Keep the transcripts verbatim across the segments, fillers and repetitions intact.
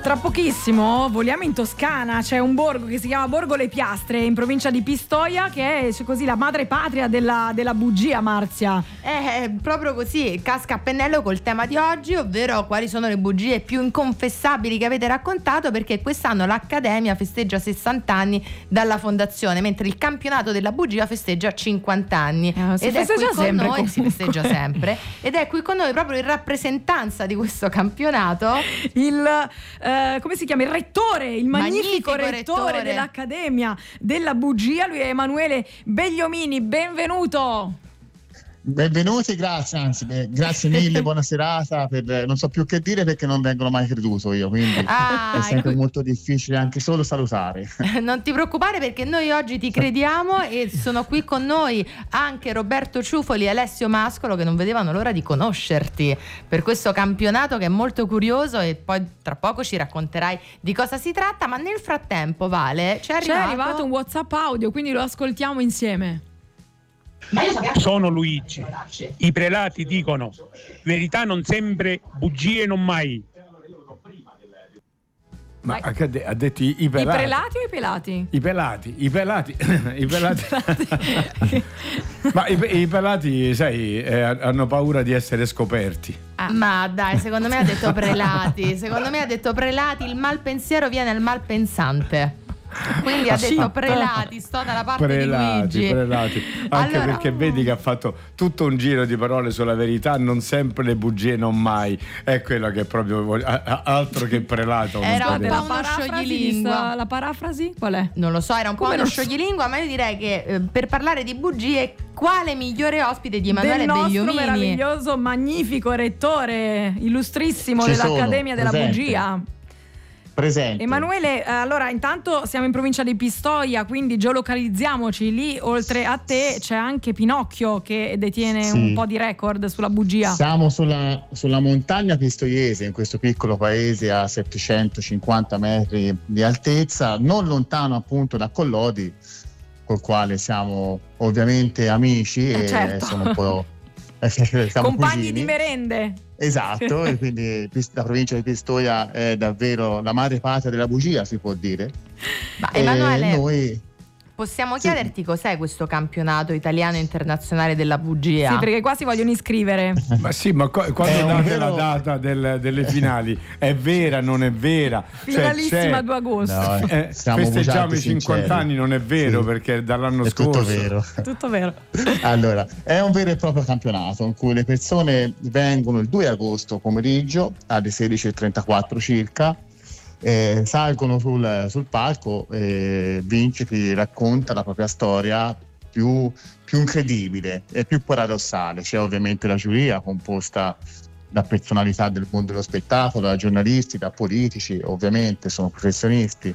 Tra pochissimo voliamo in Toscana, c'è un borgo che si chiama Borgo Le Piastre in provincia di Pistoia, che è così la madre patria della, della bugia, Marzia. È proprio così, casca a pennello col tema di oggi, ovvero quali sono le bugie più inconfessabili che avete raccontato, perché quest'anno l'Accademia festeggia sessanta anni dalla fondazione, mentre il campionato della bugia festeggia cinquanta anni. Eh, si ed è qui festeggia con sempre, noi, comunque. si festeggia sempre, ed è qui con noi proprio in rappresentanza di questo campionato Il eh, come si chiama? Il rettore, il magnifico, Magnifico rettore, rettore dell'Accademia della Bugia, lui è Emanuele Begliomini, benvenuto. Benvenuti, grazie, anzi, beh, grazie mille, buona serata. Per, non so più che dire perché non vengono mai creduto io, quindi Ah, è sempre ecco. molto difficile anche solo salutare. Non ti preoccupare perché noi oggi ti crediamo e sono qui con noi anche Roberto Ciufoli e Alessio Mascolo, che non vedevano l'ora di conoscerti per questo campionato che è molto curioso, e poi tra poco ci racconterai di cosa si tratta. Ma nel frattempo, Vale, c'è C'è arrivato, arrivato un WhatsApp audio, quindi lo ascoltiamo insieme. Sono Luigi. I prelati dicono verità non sempre, bugie non mai. Ma ha de- ha detto i, i pelati. I prelati o i pelati? I pelati, i pelati, i pelati. Ma i, i pelati, sai, eh, hanno paura di essere scoperti. Ah, ma dai, secondo me ha detto prelati. Secondo me ha detto prelati. Il malpensiero viene al malpensante. Quindi ha detto prelati, sto dalla parte Prelati, di Luigi. prelati. Anche Allora- perché vedi che ha fatto tutto un giro di parole sulla verità, non sempre le bugie, non mai. È quello che proprio voglio- a- a- altro che prelato. non Era un poteva. po' La uno parafrasi scioglilingua. di sta- La parafrasi qual è? Non lo so, era un po' Come uno non so? scioglilingua, ma io direi che eh, per parlare di bugie, quale migliore ospite di Emanuele Del nostro Begliomini? meraviglioso, magnifico rettore, illustrissimo Ci dell'Accademia sono, della presente. Bugia. Presente. Emanuele, eh, allora intanto siamo in provincia di Pistoia, quindi geolocalizziamoci. Lì oltre a te c'è anche Pinocchio che detiene Sì. un po' di record sulla bugia. Siamo sulla, sulla montagna pistoiese, in questo piccolo paese a settecentocinquanta metri di altezza, non lontano appunto da Collodi, col quale siamo ovviamente amici Eh, e certo. sono un po' siamo Compagni cugini. di merende. Esatto, e quindi Pis- la provincia di Pistoia è davvero la madre patria della bugia, si può dire. Ma E Emanuele, noi possiamo Sì. chiederti cos'è questo campionato italiano internazionale della bugia? Sì, perché qua si vogliono iscrivere. Ma sì, ma co- quando È un date vero- la data del- delle finali, è vera, non è vera? Cioè, Finalissima c'è- due agosto. No, eh, siamo festeggiamo i bugiardi cinquanta sinceri. anni, non è vero, Sì. perché dall'anno È scorso. tutto vero. Tutto vero. Allora, è un vero e proprio campionato in cui le persone vengono il due agosto pomeriggio alle sedici e trentaquattro circa, eh, salgono sul, sul palco e vince chi racconta la propria storia più, più incredibile e più paradossale. C'è ovviamente la giuria composta da personalità del mondo dello spettacolo, da giornalisti, da politici, ovviamente sono professionisti.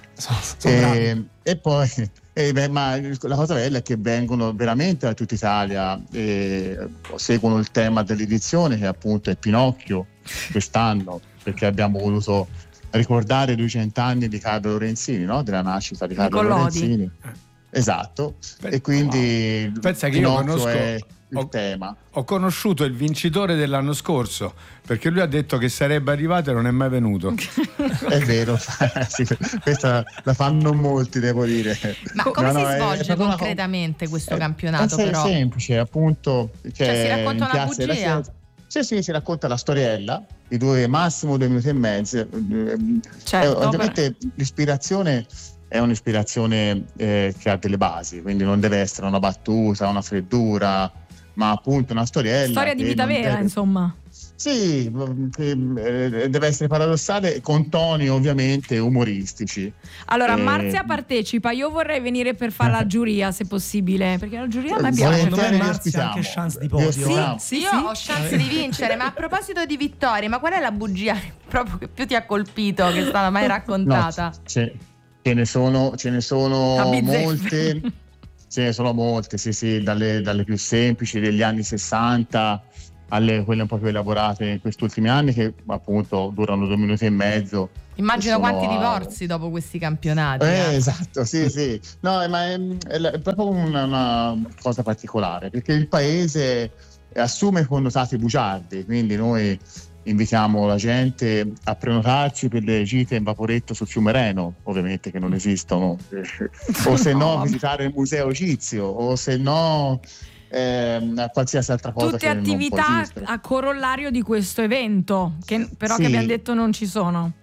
E, e poi e beh, ma la cosa bella è che vengono veramente da tutta Italia e seguono il tema dell'edizione, che appunto è Pinocchio quest'anno, perché abbiamo voluto ricordare i duecento anni di Carlo Lorenzini, no? Della nascita di Carlo Collodi. Lorenzini. Esatto, Beh, e quindi pensa che io Pinocchio conosco- è il ho- tema. Ho conosciuto il vincitore dell'anno scorso, perché lui ha detto che sarebbe arrivato e non è mai venuto. È vero, sì, questa la fanno molti, devo dire. Ma come No, si no, è- è svolge proprio una co- concretamente questo è- campionato, è però? semplice, appunto. Cioè, si racconta in una Piazza della bugia? Scienza- Sì, sì, si racconta la storiella di due, massimo due minuti e mezzo. Eh, Certo, eh, ovviamente l'ispirazione è un'ispirazione eh, che ha delle basi, quindi non deve essere una battuta, una freddura, ma appunto una storiella. Storia di che vita non vera, deve- insomma. Sì, che eh, deve essere paradossale, con toni ovviamente umoristici. Allora, Eh, Marzia partecipa, io vorrei venire per fare la giuria, se possibile, perché la giuria a me Eh, piace. volentieri Secondo me vi Marzia ha ospitiamo. anche chance di Vi podio. ospitiamo. Sì, Io sì. ho chance di vincere, ma a proposito di vittorie, ma qual è la bugia che proprio che più ti ha colpito, che è stata mai raccontata? No, ce, ce ne sono, ce ne A sono bizzeffe. molte, ce ne sono molte, sì, sì, dalle, dalle più semplici degli anni sessanta alle quelle un po' più elaborate in questi ultimi anni, che appunto durano due minuti e mezzo. Immagino Sono quanti a- divorzi dopo questi campionati. Eh, eh. esatto, sì, sì. No, ma è, è la- è proprio una, una cosa particolare, perché il paese assume connotati bugiardi, quindi noi invitiamo la gente a prenotarci per le gite in vaporetto sul fiume Reno, ovviamente che non esistono, o se no, no visitare il museo egizio, o se no ehm, qualsiasi altra cosa. Tutte che attività a corollario di questo evento, che però sì. che abbiamo detto non ci sono.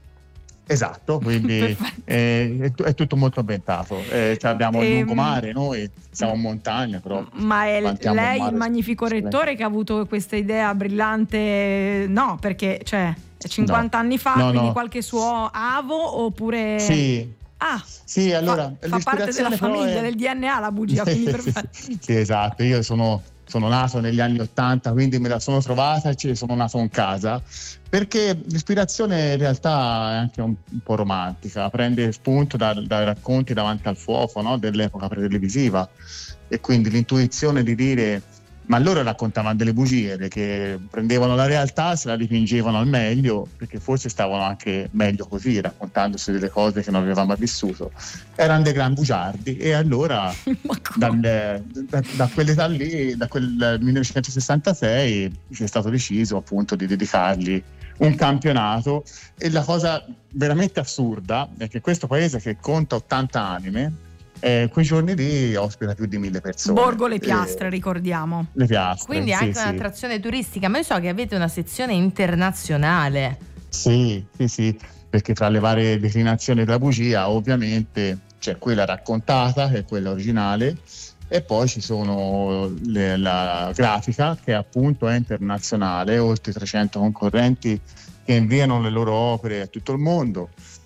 Esatto, quindi è, è tutto molto ambientato. Eh, cioè abbiamo il lungomare, noi siamo in montagna, però. Ma è lei il magnifico rettore che ha avuto questa idea brillante? No, perché cioè cinquanta no. anni fa, no, quindi no. qualche suo avo oppure. Sì. Ah, sì, allora fa, fa parte della famiglia, è... del D N A la bugia. Quindi per sì, esatto. Io sono. Sono nato negli anni ottanta, quindi me la sono trovata e ci sono nato in casa, perché l'ispirazione in realtà è anche un, un po' romantica, prende spunto da, dai racconti davanti al fuoco, no? Dell'epoca pre-televisiva, e quindi l'intuizione di dire, ma loro raccontavano delle bugie che prendevano la realtà, se la dipingevano al meglio, perché forse stavano anche meglio così, raccontandosi delle cose che non avevamo mai vissuto. Erano dei gran bugiardi, e allora dal, da, da quell'età lì, da quel millenovecentosessantasei, ci è stato deciso appunto di dedicargli un campionato. E la cosa veramente assurda è che questo paese, che conta ottanta anime, Eh, quei giorni lì ospita più di mille persone. Borgo Le Piastre, eh, ricordiamo. Le Piastre. Quindi sì, anche sì. un'attrazione turistica, ma io so che avete una sezione internazionale. Sì, sì, sì, perché tra le varie declinazioni della bugia ovviamente c'è quella raccontata, che è quella originale, e poi ci sono le, la grafica, che appunto è internazionale, oltre trecento concorrenti che inviano le loro opere a tutto il mondo,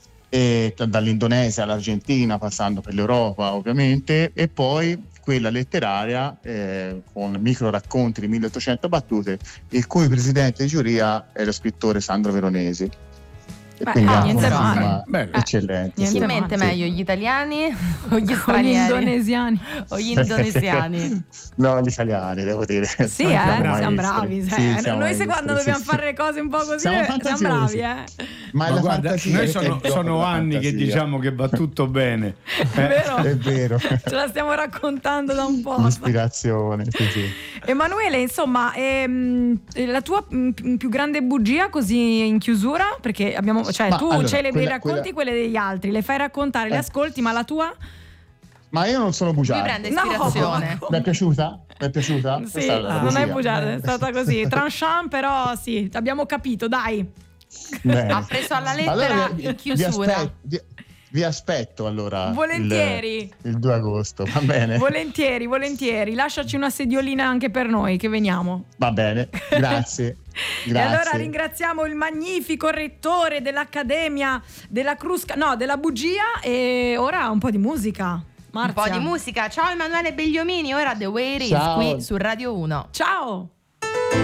e dall'Indonesia all'Argentina, passando per l'Europa ovviamente, e poi quella letteraria eh, con micro racconti di milleottocento battute, il cui presidente di giuria è lo scrittore Sandro Veronesi. Beh, quindi ah, niente male. Eccellente. Eh, niente meglio gli italiani o gli stranieri? Gli indonesiani o gli indonesiani? No, gli italiani, devo dire. Sì, siamo eh, maestri. siamo bravi. Sì, eh. siamo Noi se quando sì, dobbiamo sì, fare le cose un po' così siamo, siamo bravi, eh. Ma, Ma la guarda, fantasia, noi sono, sono anni fantasia. che diciamo che va tutto bene. È vero? È vero. Ce la stiamo raccontando da un po'. L'ispirazione, sì, sì. Emanuele, insomma, ehm, la tua m- più grande bugia così in chiusura? Perché abbiamo, cioè ma tu allora, celebri i racconti, quella... quelle degli altri, le fai raccontare, eh. le ascolti, ma la tua? Ma io non sono bugiardo. Mi prende ispirazione. No. Mi è piaciuta? Mi è piaciuta? Sì, è non è bugiardo, è stata così. Tranchant, però sì, abbiamo capito, dai. Bene. Ha preso alla lettera allora, vi, in chiusura. Vi aspetto, vi, vi aspetto allora. Volentieri. Il, il due agosto, va bene? Volentieri, volentieri. Lasciaci una sediolina anche per noi che veniamo. Va bene, grazie. Grazie. E allora ringraziamo il magnifico rettore dell'Accademia della Crusca, no, della bugia, e ora un po' di musica. Marzia. Un po' di musica. Ciao Emanuele Begliomini, ora The Way It Is Ciao. qui su Radio uno. Ciao.